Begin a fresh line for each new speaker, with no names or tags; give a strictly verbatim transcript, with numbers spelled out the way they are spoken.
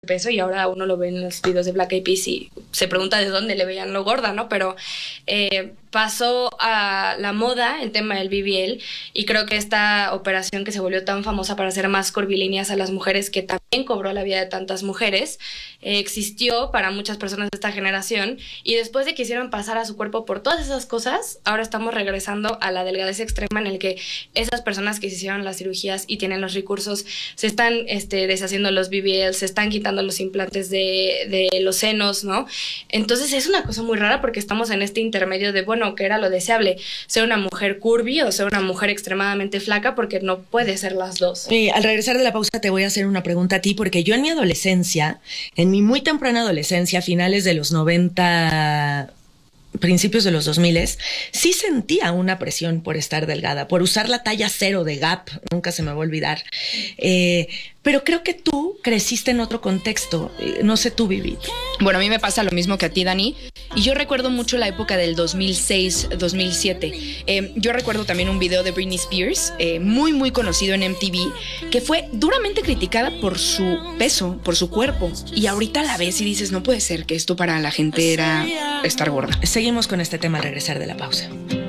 peso, y ahora uno lo ve en los videos de Black Eyed Peas y se pregunta de dónde le veían lo gorda, ¿no? Pero eh, pasó a la moda el tema del B B L, y creo que esta operación que se volvió tan famosa para hacer más curvilíneas a las mujeres, que también cobró la vida de tantas mujeres, eh, existió para muchas personas de esta generación, y después de que hicieron pasar a su cuerpo por todas esas cosas, ahora estamos regresando a la delgadez extrema, en el que esas personas que se hicieron las cirugías y tienen los recursos se están este, deshaciendo los B B L, se están quitando los implantes de, de los senos, ¿no? Entonces es una cosa muy rara, porque estamos en este intermedio de, bueno, que era lo deseable, ser una mujer curvy o ser una mujer extremadamente flaca, porque no puede ser las dos.
Y al regresar de la pausa te voy a hacer una pregunta a ti, porque yo en mi adolescencia, en mi muy temprana adolescencia, finales de los noventa, principios de los dos mil, sí sentía una presión por estar delgada, por usar la talla cero de Gap, nunca se me va a olvidar. Eh, pero creo que tú creciste en otro contexto, no sé tú, Vivi.
Bueno, a mí me pasa lo mismo que a ti, Dani, y yo recuerdo mucho la época del dos mil seis, dos mil siete. Eh, yo recuerdo también un video de Britney Spears, eh, muy, muy conocido en M T V, que fue duramente criticada por su peso, por su cuerpo, y ahorita la ves y dices, no puede ser que esto para la gente era estar gorda.
Seguimos con este tema al regresar de la pausa.